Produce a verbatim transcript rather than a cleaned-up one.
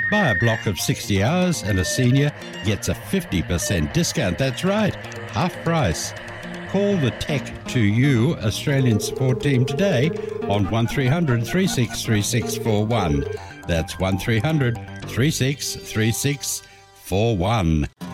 Buy a block of sixty hours and a senior gets a fifty percent discount. That's right, half price. Call the Tech to You Australian support team today on one three hundred, three six three six four one. That's one three hundred, three six three six four one.